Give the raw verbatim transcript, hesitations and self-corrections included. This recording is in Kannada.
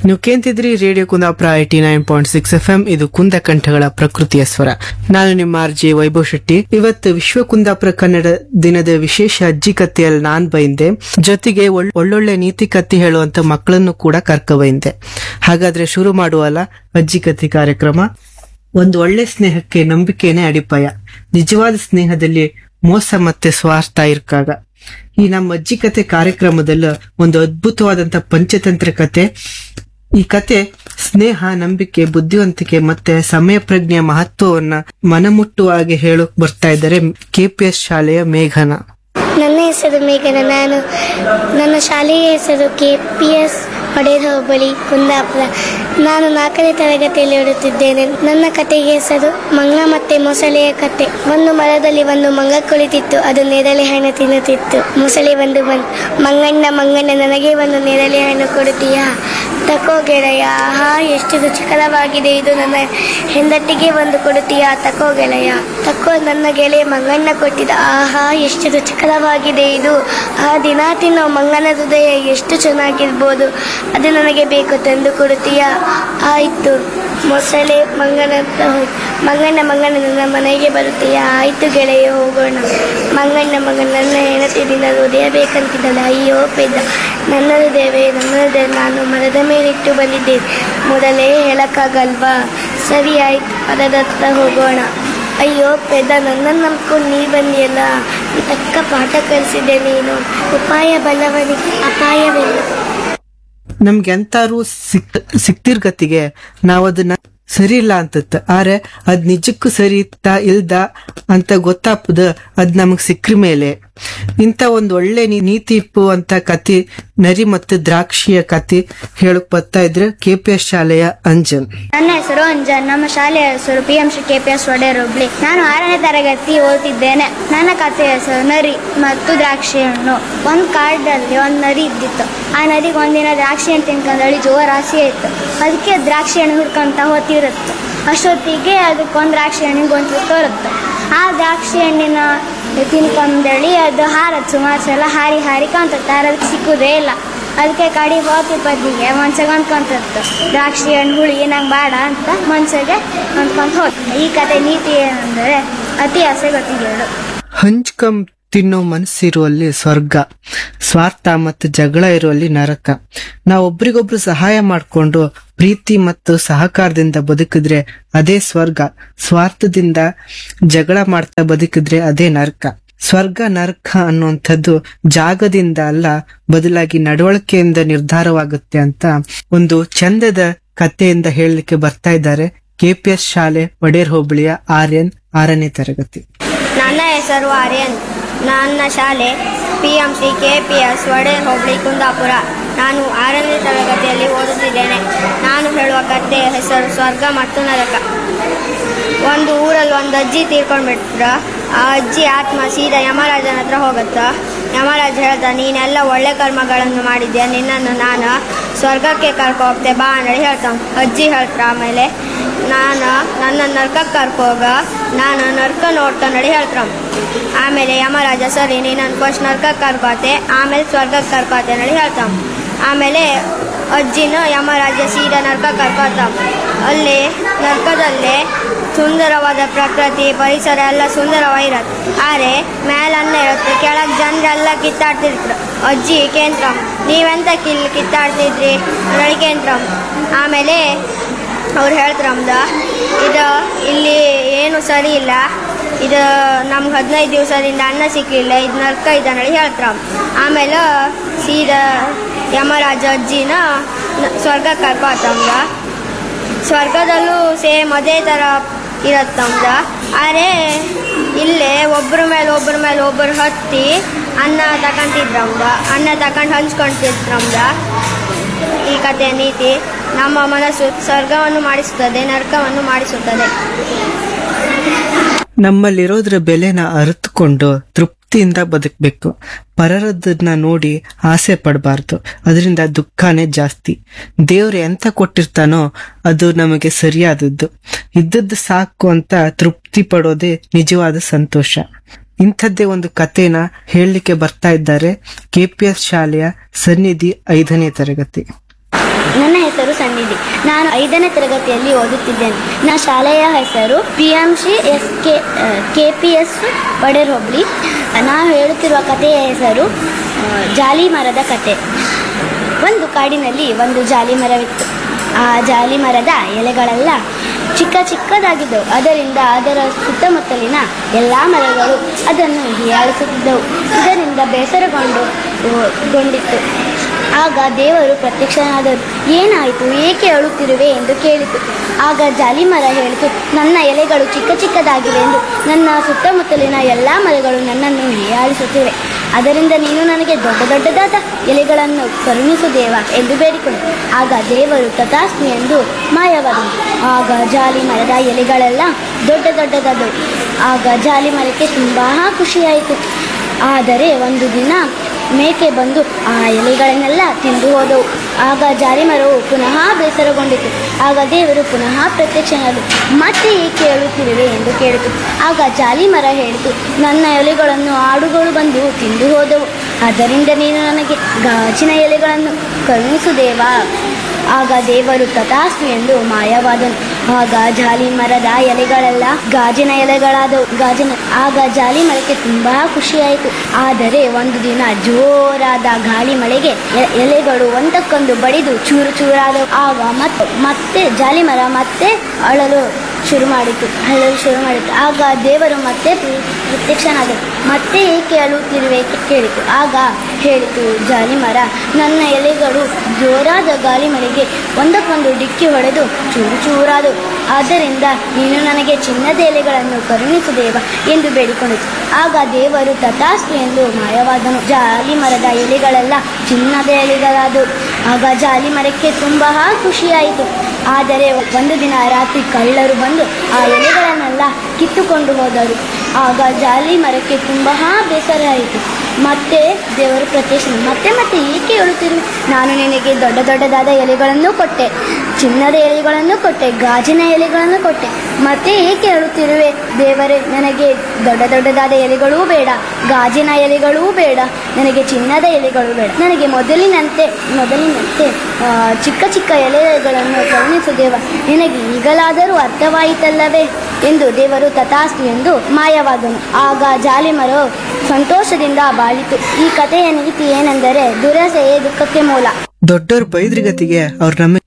ನೀವು ಕೇಂತಿದ್ರಿ radio Kundapura eighty nine point six F M. ಇದು ಕುಂದ ಕಂಠಗಳ ಪ್ರಕೃತಿಯ ಸ್ವರ. ನಾನು ನಿಮ್ಮ ಆರ್ ಜೆ ವೈಭವ್ ಶೆಟ್ಟಿ. ಇವತ್ತು ವಿಶ್ವ ಕುಂದಾಪುರ ಕನ್ನಡ ದಿನದ ವಿಶೇಷ ಅಜ್ಜಿ ಕಥೆಯಲ್ಲಿ ನಾನ್ ಬೈಂದೆ, ಜೊತೆಗೆ ಒಳ್ಳೊಳ್ಳೆ ನೀತಿ ಕಥೆ ಹೇಳುವಂತ ಮಕ್ಕಳನ್ನು ಕೂಡ ಕರ್ಕ ಬೈಂದೆ. ಹಾಗಾದ್ರೆ ಶುರು ಮಾಡುವಲ್ಲ ಅಜ್ಜಿ ಕಥೆ ಕಾರ್ಯಕ್ರಮ. ಒಂದು ಒಳ್ಳೆ ಸ್ನೇಹಕ್ಕೆ ನಂಬಿಕೆನೇ ಅಡಿಪಾಯ. ನಿಜವಾದ ಸ್ನೇಹದಲ್ಲಿ ಮೋಸ ಮತ್ತೆ ಸ್ವಾರ್ಥ ಇರ್ಕಾಗ. ಈ ನಮ್ಮ ಅಜ್ಜಿ ಕತೆ ಕಾರ್ಯಕ್ರಮದಲ್ಲಿ ಒಂದು ಅದ್ಭುತವಾದಂತ ಪಂಚತಂತ್ರ ಕತೆ. ಈ ಕತೆ ಸ್ನೇಹ, ನಂಬಿಕೆ, ಬುದ್ಧಿವಂತಿಕೆ ಮತ್ತೆ ಸಮಯ ಪ್ರಜ್ಞೆಯ ಮಹತ್ವವನ್ನ ಮನಮುಟ್ಟುವ ಹಾಗೆ ಹೇಳೋಕ್ ಬರ್ತಾ ಇದ್ದಾರೆ ಕೆಪಿಎಸ್ ಶಾಲೆಯ ಮೇಘನ. ನನ್ನ ಹೆಸರು ಮೇಘನ. ನಾನು ನನ್ನ ಶಾಲೆಯ ಹೆಸರು ಕೆಪಿಎಸ್ ಒಡೆಯರ್ ಹೋಬಳಿ ಕುಂದಾಪುರ. ನಾನು ನಾಲ್ಕನೇ ತರಗತಿಯಲ್ಲಿ ಓದುತ್ತಿದ್ದೇನೆ. ನನ್ನ ಕತೆಗೆ ಹೆಸರು ಮಂಗ ಮತ್ತೆ ಮೊಸಳೆಯ ಕತೆ. ಒಂದು ಮರದಲ್ಲಿ ಒಂದು ಮಂಗ ಕುಳಿತಿತ್ತು. ಅದು ನೇರಳೆ ಹಣ್ಣು ತಿನ್ನುತ್ತಿತ್ತು. ಮೊಸಳೆ ಒಂದು ಬಂದು, ಮಂಗಣ್ಣ ಮಂಗಣ್ಣ ನನಗೆ ಒಂದು ನೇರಳೆ ಹಣ್ಣು ಕೊಡುತ್ತೀಯಾ? ತಕೋ ಗೆಳೆಯ. ಹಾ, ಎಷ್ಟು ರುಚಿಕರವಾಗಿದೆ ಇದು. ನನ್ನ ಹೆಂಡತಿಗೆ ಒಂದು ಕೊಡುತ್ತೀಯಾ? ತಕೋ ಗೆಳೆಯ. ತಕೋ ನನ್ನ ಗೆಳೆಯ ಮಂಗಣ್ಣ ಕೊಟ್ಟಿದ್ದ. ಆಹಾ, ಎಷ್ಟು ರುಚಿಕರವಾಗಿದೆ ಇದು. ಆ ದಿನ ತಿನ್ನೋ ಮಂಗನ ಹೃದಯ ಎಷ್ಟು ಚೆನ್ನಾಗಿರ್ಬೋದು. ಅದು ನನಗೆ ಬೇಕು, ತಂದು ಕೊಡುತ್ತೀಯಾ? ಆಯ್ತು. ಮೊಸಳೆ ಮಂಗನ ಮಂಗಣ್ಣ ಮಂಗಣ್ಣ ನನ್ನ ಮನೆಗೆ ಬರುತ್ತೀಯಾ? ಆಯ್ತು ಗೆಳೆಯ, ಹೋಗೋಣ. ಮಂಗಣ್ಣ ಮಂಗಣ್ಣ ನನ್ನ ಹೆಂಡತಿ ದಿನ ಹೃದಯ ಬೇಕಂತಿದ್ದಲ್ಲ. ಅಯ್ಯೋ ಪೆದ್ದ, ನನ್ನ ಹೃದಯವೇ ನನ್ನ ಹೃದಯ ನಾನು ಮರದ ಮೇಲಿಟ್ಟು ಬಂದಿದ್ದೇನೆ. ಮೊದಲೇ ಹೇಳಕ್ಕಾಗಲ್ವಾ? ಸರಿ ಆಯ್ತು, ಮರದತ್ತ ಹೋಗೋಣ. ಅಯ್ಯೋ ಪೆದ್ದ, ನನ್ನನ್ನು ನಂಬ್ಕೊಂಡು ನೀ ಬಂದಿಯಲ್ಲ. ತಕ್ಕ ಪಾಠ ಕಲಿಸಿದೆ ನೀನು. ಉಪಾಯ ಬಲ್ಲವನಿಗೆ ಅಪಾಯವಿಲ್ಲ. ನಮ್ಗೆ ಎಂತಾರು ಸಿಕ್ ಸಿಕ್ತಿರ್ಗತಿಗೆ ನಾವ್ ಅದನ್ನ ಸರಿ ಇಲ್ಲ ಅಂತತ್, ಆದ್ರೆ ಅದ್ ನಿಜಕ್ಕೂ ಸರಿ ಇತ್ತ ಇಲ್ದ ಅಂತ ಗೊತ್ತಾಪದ ಅದ್ ನಮಗ್ ಸಿಕ್ಕ್ರ ಮೇಲೆ. ಇಂತ ಒಂದ್ ಒಳ್ಳೆ ನೀತಿ ಇಪ್ಪುವಂತ ಕತೆ ನರಿ ಮತ್ತು ದ್ರಾಕ್ಷಿಯ ಕತೆ ಹೇಳಕ್ ಬರ್ತಾ ಇದ್ರೆ ಕೆಪಿಎಸ್ ಶಾಲೆಯ ಅಂಜನ್. ನನ್ನ ಹೆಸರು ಅಂಜನ್. ನಮ್ಮ ಶಾಲೆಯ ಹೆಸರು P M Shri KPS Wadiyar Hubli. ನಾನು ಆರನೇ ತರಗತಿ ಓದ್ತಿದ್ದೇನೆ. ನನ್ನ ಕಥೆಯ ಹೆಸರು ನರಿ ಮತ್ತು ದ್ರಾಕ್ಷಿ ಹಣ್ಣು. ಒಂದ್ ಕಾಡಲ್ಲಿ ಒಂದ್ ನರಿ ಇದ್ದಿತ್ತು. ಆ ನರಿಗೆ ಒಂದಿನ ದ್ರಾಕ್ಷಿ ಹಣ್ಣು ತಿನ್ಕೊಂಡಳಿ ಜೋರ ಆಸೆ ಇತ್ತು. ಅದಕ್ಕೆ ದ್ರಾಕ್ಷಿ ಹಣ್ಣು ಹುಡ್ಕೊಂತ ಹೋತಿರುತ್ತೆ. ಅಷ್ಟೊತ್ತಿಗೆ ಅದಕ್ಕೊಂದು ದ್ರಾಕ್ಷಿ ಹಣ್ಣಿಗೆ ಗೊಂಚಲು ತೋರುತ್ತೆ. ಆ ದ್ರಾಕ್ಷಿ ಹಣ್ಣಿನ ತಿನ್ಕೊಂಡಳಿ ಅದು ಹಾರತ್ ಸುಮಾರು ಸಲ ಹಾರಿ ಹಾರಿ ಕಾಣ್ತತ್ತೆ. ಅದಕ್ಕೆ ಸಿಕ್ಕುದೇ ಇಲ್ಲ. ಅದಕ್ಕೆ ಕಡಿ ಹೋತಿ ಬದಿಗೆ ಮನ್ಸಿಗೆ ಅಂದ್ಕೊಂತತ್ತು, ದ್ರಾಕ್ಷಿ ಹಣ್ಣು ಹುಳಿ ನಂಗೆ ಬೇಡ ಅಂತ ಮನ್ಸಿಗೆ ಅಂದ್ಕೊಂತ ಹೋದ್. ಈ ಕತೆ ನೀತಿ ಏನಂದರೆ ಅತಿ ಆಸೆ ಗೊತ್ತಿಗೆಳು. ಹಂಚ್ಕಂ ತಿನ್ನೋ ಮನಸ್ಸಿರುವಲ್ಲಿ ಸ್ವರ್ಗ, ಸ್ವಾರ್ಥ ಮತ್ತು ಜಗಳ ಇರುವಲ್ಲಿ ನರಕ. ನಾವು ಒಬ್ರಿಗೊಬ್ರು ಸಹಾಯ ಮಾಡ್ಕೊಂಡು ಪ್ರೀತಿ ಮತ್ತು ಸಹಕಾರದಿಂದ ಬದುಕಿದ್ರೆ ಅದೇ ಸ್ವರ್ಗ. ಸ್ವಾರ್ಥದಿಂದ ಜಗಳ ಮಾಡ್ತಾ ಬದುಕಿದ್ರೆ ಅದೇ ನರಕ. ಸ್ವರ್ಗ ನರಕ ಅನ್ನುವಂಥದ್ದು ಜಾಗದಿಂದ ಅಲ್ಲ, ಬದಲಾಗಿ ನಡವಳಿಕೆಯಿಂದ ನಿರ್ಧಾರವಾಗುತ್ತೆ ಅಂತ ಒಂದು ಚಂದದ ಕಥೆಯಿಂದ ಹೇಳಲಿಕ್ಕೆ ಬರ್ತಾ ಇದ್ದಾರೆ ಕೆಪಿಎಸ್ ಶಾಲೆ ಒಡೆಯರ್ ಹೋಬಳಿಯ ಆರ್ಯನ್, ಆರನೇ ತರಗತಿ. ನನ್ನ ಹೆಸರು ಆರ್ಯನ್. ನನ್ನ ಶಾಲೆ P M Shri KPS Wadiyar ಹೋಬಳಿ ಕುಂದಾಪುರ. ನಾನು ಆರನೇ ತರಗತಿಯಲ್ಲಿ ಓದುತ್ತಿದ್ದೇನೆ. ನಾನು ಹೇಳುವ ಕಥೆಯ ಹೆಸರು ಸ್ವರ್ಗ ಮತ್ತು ನರಕ. ಒಂದು ಊರಲ್ಲಿ ಒಂದು ಅಜ್ಜಿ ತೀರ್ಕೊಂಡ್ಬಿಟ್ರ. ಆ ಅಜ್ಜಿ ಆತ್ಮ ಸೀದಾ ಯಮರಾಜನ ಹತ್ರ ಹೋಗುತ್ತ. ಯಮರಾಜ ಹೇಳ್ದ, ನೀನೆಲ್ಲ ಒಳ್ಳೆ ಕರ್ಮಗಳನ್ನು ಮಾಡಿದ್ಯಾ, ನಿನ್ನನ್ನು ನಾನು ಸ್ವರ್ಗಕ್ಕೆ ಕರ್ಕೊ ಹೋಗ್ತೆ ಬಾ ಅನ್ನಿ ಹೇಳ್ತಾನ. ಅಜ್ಜಿ ಹೇಳ್ತಾರ ಆಮೇಲೆ, ನಾನು ನನ್ನ ನರ್ಕಕ್ಕೆ ಕರ್ಕೋಗ, ನಾನು ನರ್ಕ ನೋಡ್ತಾ ನಡಿ ಹೇಳ್ತಾರ. ಆಮೇಲೆ ಯಮರಾಜ, ಸರಿ ನೀನನ್ನು ಫಸ್ಟ್ ನರ್ಕಕ್ಕೆ ಕರ್ಕೋತೆ ಆಮೇಲೆ ಸ್ವರ್ಗಕ್ಕೆ ಕರ್ಕೋತೆ ನಡಿ ಹೇಳ್ತಾನ. ಆಮೇಲೆ ಅಜ್ಜಿನ ಯಮರಾಜ ಸೀದಾ ನರ್ಕಕ್ಕೆ ಕರ್ಕೋತಾವ. ಅಲ್ಲಿ ನರ್ಕದಲ್ಲಿ ಸುಂದರವಾದ ಪ್ರಕೃತಿ, ಪರಿಸರ ಎಲ್ಲ ಸುಂದರವಾಗಿರತ್ತೆ. ಆದರೆ ಮೇಲನ್ನ ಇರುತ್ತೆ, ಕೆಳಗೆ ಜನರೆಲ್ಲ ಕಿತ್ತಾಡ್ತಿದ್ರು. ಅಜ್ಜಿ ಕೇಂದ್ರ, ನೀವೆಂತ ಕಿಲ್ ಕಿತ್ತಾಡ್ತಿದ್ರಿ ನಡಿ ಕೇಂದ್ರ. ಆಮೇಲೆ ಅವ್ರು ಹೇಳ್ತಾರಮ್ದ, ಇದು ಇಲ್ಲಿ ಏನು ಸರಿ ಇಲ್ಲ, ಇದು ನಮ್ಗೆ ಹದಿನೈದು ದಿವಸದಿಂದ ಅನ್ನ ಸಿಕ್ಕಲಿಲ್ಲ, ಇದು ನರ್ಕ ಇದೆ ನಡಿ ಹೇಳ್ತಾರ. ಆಮೇಲೆ ಸೀದಾ ಯಮರಾಜ ಅಜ್ಜಿನ ಸ್ವರ್ಗಕ್ಕೆ ಕರ್ಕೋತಮ್ದ. ಸ್ವರ್ಗದಲ್ಲೂ ಸೇಮ್ ಅದೇ ಥರ ಇರತ್ತಮ್ದ. ಆದರೆ ಇಲ್ಲೇ ಒಬ್ಬರ ಮೇಲೆ ಒಬ್ಬರ ಮೇಲೆ ಒಬ್ಬರು ಹತ್ತಿ ಅನ್ನ ತಗೊಂತಿದ್ರಮ್ದ. ಅನ್ನ ತಗೊಂಡು ಹಂಚ್ಕೊಳ್ತಿದ್ರಮ್ದ. ಈ ಕಥೆಯ ನೀತಿ, ನಮ್ಮ ಮನಸ್ಸು ಸ್ವರ್ಗವನ್ನು ಮಾಡಿಸುತ್ತದೆ, ನರಕವನ್ನು ಮಾಡಿಸುತ್ತದೆ. ನಮ್ಮಲ್ಲಿರೋದ್ರ ಬೆಲೆನ ಅರಿತುಕೊಂಡು ತೃಪ್ತಿಯಿಂದ ಬದುಕಬೇಕು. ಪರರದನ್ನ ನೋಡಿ ಆಸೆ ಪಡಬಾರ್ದು, ಅದರಿಂದ ದುಃಖನೇ ಜಾಸ್ತಿ. ದೇವ್ರು ಎಂತ ಕೊಟ್ಟಿರ್ತಾನೋ ಅದು ನಮಗೆ ಸರಿಯಾದದ್ದು. ಇದ್ದದ್ದು ಸಾಕು ಅಂತ ತೃಪ್ತಿ ಪಡೋದೇ ನಿಜವಾದ ಸಂತೋಷ. ಇಂಥದ್ದೇ ಒಂದು ಕಥೆನ ಹೇಳಲಿಕ್ಕೆ ಬರ್ತಾ ಇದ್ದಾರೆ ಕೆಪಿಎಸ್ ಶಾಲೆಯ ಸನ್ನಿಧಿ, ಐದನೇ ತರಗತಿ. ನನ್ನ ಹೆಸರು ಸನ್ನಿಧಿ. ನಾನು ಐದನೇ ತರಗತಿಯಲ್ಲಿ ಓದುತ್ತಿದ್ದೇನೆ. ನನ್ನ ಶಾಲೆಯ ಹೆಸರು P M C S K K P S Vader ಹೋಬಳಿ. ನಾನು ಹೇಳುತ್ತಿರುವ ಕಥೆಯ ಹೆಸರು ಆ, ಜಾಲಿ ಮರದ ಕತೆ. ಒಂದು ಕಾಡಿನಲ್ಲಿ ಒಂದು ಜಾಲಿ ಮರವಿತ್ತು. ಆ ಜಾಲಿ ಮರದ ಎಲೆಗಳೆಲ್ಲ ಚಿಕ್ಕ ಚಿಕ್ಕದಾಗಿದ್ದವು. ಅದರಿಂದ ಅದರ ಸುತ್ತಮುತ್ತಲಿನ ಎಲ್ಲ ಮರಗಳು ಅದನ್ನು ಹೀಯಾಳಿಸುತ್ತಿದ್ದವು. ಇದರಿಂದ ಬೇಸರಗೊಂಡು ಗೊಂಡಿತ್ತು. ಆಗ ದೇವರು ಪ್ರತ್ಯಕ್ಷನಾದರು. ಏನಾಯಿತು, ಏಕೆ ಅಳುತ್ತಿರುವೆ ಎಂದು ಕೇಳಿತು. ಆಗ ಜಾಲಿ ಮರ ಹೇಳಿತು, ನನ್ನ ಎಲೆಗಳು ಚಿಕ್ಕ ಚಿಕ್ಕದಾಗಿವೆ ಎಂದು ನನ್ನ ಸುತ್ತಮುತ್ತಲಿನ ಎಲ್ಲ ಮರಗಳು ನನ್ನನ್ನು ಹೀಯಾಳಿಸುತ್ತಿವೆ. ಅದರಿಂದ ನೀನು ನನಗೆ ದೊಡ್ಡ ದೊಡ್ಡದಾದ ಎಲೆಗಳನ್ನು ಕರುಣಿಸು ದೇವ ಎಂದು ಬೇಡಿಕೊಂಡೆ. ಆಗ ದೇವರು ತಥಾಸ್ತು ಎಂದು ಮಾಯವಾದನು. ಆಗ ಜಾಲಿ ಮರದ ಎಲೆಗಳೆಲ್ಲ ದೊಡ್ಡ ದೊಡ್ಡದಾದವು. ಆಗ ಜಾಲಿ ಮರಕ್ಕೆ ತುಂಬ ಖುಷಿಯಾಯಿತು. ಆದರೆ ಒಂದು ದಿನ ಮೇಕೆ ಬಂದು ಆ ಎಲೆಗಳನ್ನೆಲ್ಲ ತಿಂದು ಹೋದವು. ಆಗ ಜಾಲಿ ಮರವು ಪುನಃ ಬೇಸರಗೊಂಡಿತು. ಆಗ ದೇವರು ಪುನಃ ಪ್ರತ್ಯಕ್ಷನಾದರು. ಮತ್ತೆ ಏಕೆ ಅಳುತ್ತಿರುವೆ ಎಂದು ಕೇಳಿತು. ಆಗ ಜಾಲಿ ಮರ ಹೇಳಿತು, ನನ್ನ ಎಲೆಗಳನ್ನು ಆಡುಗಳು ಬಂದು ತಿಂದು ಹೋದವು. ಆದ್ದರಿಂದ ನೀನು ನನಗೆ ಗಾಜಿನ ಎಲೆಗಳನ್ನು ಕರುಣಿಸು ದೇವಾ. ಆಗ ದೇವರು ತಥಾಸ್ತು ಎಂದು ಮಾಯವಾದನು. ಆಗ ಜಾಲಿ ಮರದ ಎಲೆಗಳೆಲ್ಲ ಗಾಜಿನ ಎಲೆಗಳಾದವು. ಗಾಜಿನ ಆಗ ಜಾಲಿ ಮರಕ್ಕೆ ತುಂಬಾ ಖುಷಿಯಾಯಿತು. ಆದರೆ ಒಂದು ದಿನ ಜೋರಾದ ಗಾಳಿ ಮಳೆಗೆ ಎ- ಎಲೆಗಳು ಒಂದಕ್ಕೊಂದು ಬಡಿದು ಚೂರು ಚೂರಾದವು. ಆಗ ಮತ್ತೆ ಮತ್ತೆ ಜಾಲಿ ಮರ ಮತ್ತೆ ಅಳಲು ಶುರು ಮಾಡಿತು ಅಳಲು ಶುರು ಮಾಡಿತು. ಆಗ ದೇವರು ಮತ್ತೆ ಪ್ರ- ಪ್ರತ್ಯಕ್ಷನಾದರು. ಮತ್ತೆ ಏಕೆ ಅಳುತ್ತಿರುವೆ ಕೇಳಿತು. ಆಗ ಹೇಳಿತು ಜಾಲಿ ಮರ, ನನ್ನ ಎಲೆಗಳು ಜೋರಾದ ಗಾಳಿ ಮಳೆಗೆ ಒಂದಕ್ಕೊಂದು ಡಿಕ್ಕಿ ಹೊಡೆದು ಚೂರು ಚೂರಾದವು. ಆದ್ದರಿಂದ ನೀನು ನನಗೆ ಚಿನ್ನದ ಎಲೆಗಳನ್ನು ಕರುಣಿಸು ದೇವ ಎಂದು ಬೇಡಿಕೊಂಡಿತು. ಆಗ ದೇವರು ತಥಾಸ್ತು ಎಂದು ಮಾಯವಾದನು. ಜಾಲಿ ಮರದ ಎಲೆಗಳೆಲ್ಲ ಚಿನ್ನದ ಎಲೆಗಳಾದವು. ಆಗ ಜಾಲಿ ಮರಕ್ಕೆ ತುಂಬಾ ಖುಷಿಯಾಯಿತು. ಆದರೆ ಒಂದು ದಿನ ರಾತ್ರಿ ಕಳ್ಳರು ಬಂದು ಆ ಎಲೆಗಳನ್ನೆಲ್ಲ ಕಿತ್ತುಕೊಂಡು ಹೋದರು. ಆಗ ಜಾಲಿ ಮರಕ್ಕೆ ತುಂಬಾ ಬೇಸರ ಆಯಿತು. ಮತ್ತೆ ದೇವರು ಪ್ರತ್ಯಕ್ಷ ಮತ್ತೆ ಮತ್ತೆ ಏಕೆ ಹೇಳುತ್ತಿರುವೆ, ನಾನು ನಿನಗೆ ದೊಡ್ಡ ದೊಡ್ಡದಾದ ಎಲೆಗಳನ್ನು ಕೊಟ್ಟೆ, ಚಿನ್ನದ ಎಲೆಗಳನ್ನು ಕೊಟ್ಟೆ, ಗಾಜಿನ ಎಲೆಗಳನ್ನು ಕೊಟ್ಟೆ, ಮತ್ತೆ ಏಕೆ ಹೇಳುತ್ತಿರುವೆ ದೇವರೇ, ನನಗೆ ದೊಡ್ಡ ದೊಡ್ಡದಾದ ಎಲೆಗಳೂ ಬೇಡ, ಗಾಜಿನ ಎಲೆಗಳೂ ಬೇಡ, ನನಗೆ ಚಿನ್ನದ ಎಲೆಗಳು ಬೇಡ, ನನಗೆ ಮೊದಲಿನಂತೆ ಮೊದಲಿನಂತೆ ಆ, ಚಿಕ್ಕ ಚಿಕ್ಕ ಎಲೆಗಳನ್ನು ಕರುಣಿಸು ದೇವ, ನಿನಗೆ ಈಗಲಾದರೂ ಅರ್ಥವಾಯಿತಲ್ಲವೇ ಎಂದು ದೇವರು ತಥಾಸ್ತು ಎಂದು ಮಾಯವಾದನು. ಆಗ ಜಾಲಿ ಮರವು ಸಂತೋಷದಿಂದ ಬಾಳಿತು. ಈ ಕಥೆಯ ನೀತಿ ಏನೆಂದರೆ ದುರಾಸೆಯೇ ದುಃಖಕ್ಕೆ ಮೂಲ. ದೊಡ್ಡವ್ರ ಬೈದ್ರಿಗತಿಗೆ ಅವ್ರ ನಮ್ಮ